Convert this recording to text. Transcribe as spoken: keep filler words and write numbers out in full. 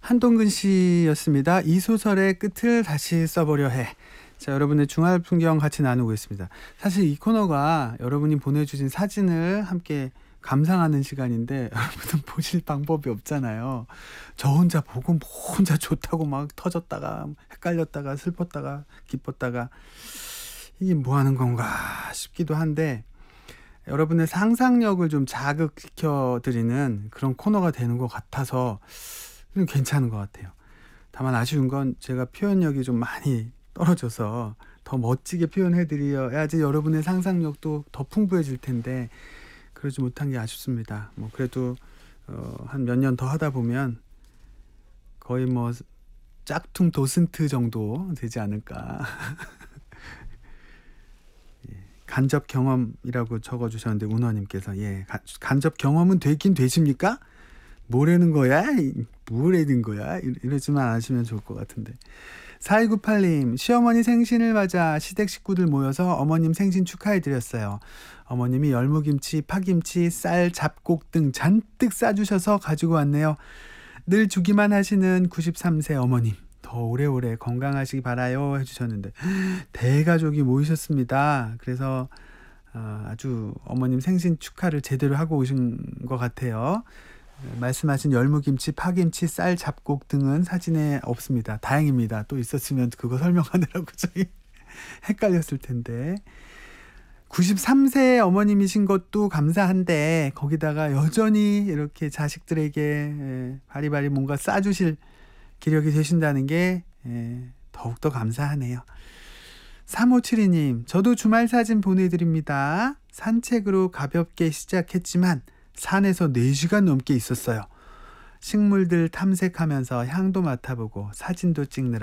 한동근 씨였습니다. 이 소설의 끝을 다시 써보려 해. 자, 여러분의 주말 풍경 같이 나누고 있습니다. 사실 이 코너가 여러분이 보내주신 사진을 함께 감상하는 시간인데 여러분은 보실 방법이 없잖아요. 저 혼자 보고 뭐 혼자 좋다고 막 터졌다가 헷갈렸다가 슬펐다가 기뻤다가 이게 뭐 하는 건가 싶기도 한데, 여러분의 상상력을 좀 자극시켜 드리는 그런 코너가 되는 것 같아서 괜찮은 것 같아요. 다만 아쉬운 건 제가 표현력이 좀 많이 떨어져서 더 멋지게 표현해 드려야지 여러분의 상상력도 더 풍부해질 텐데 그러지 못한 게 아쉽습니다. 뭐 그래도 어, 한 몇 년 더 하다 보면 거의 뭐 짝퉁 도슨트 정도 되지 않을까. 예, 간접 경험이라고 적어주셨는데 운원님께서 예, 가, 간접 경험은 되긴 되십니까? 뭐라는 거야? 뭐라는 거야? 이러지만 않으시면 좋을 것 같은데. 사이구팔 님, 시어머니 생신을 맞아 시댁 식구들 모여서 어머님 생신 축하해드렸어요. 어머님이 열무김치, 파김치, 쌀, 잡곡 등 잔뜩 싸주셔서 가지고 왔네요. 늘 주기만 하시는 구십삼 세 어머님, 더 오래오래 건강하시기 바라요 해주셨는데 대가족이 모이셨습니다. 그래서 아주 어머님 생신 축하를 제대로 하고 오신 것 같아요. 말씀하신 열무김치, 파김치, 쌀, 잡곡 등은 사진에 없습니다. 다행입니다. 또 있었으면 그거 설명하느라고 저희 헷갈렸을 텐데. 구십삼 세 어머님이신 것도 감사한데 거기다가 여전히 이렇게 자식들에게 바리바리 뭔가 싸주실 기력이 되신다는 게 더욱더 감사하네요. 삼오칠이 님, 저도 주말 사진 보내드립니다. 산책으로 가볍게 시작했지만 산에서 네 시간 넘게 있었어요. 식물들 탐색하면서 향도 맡아보고 사진도 찍느라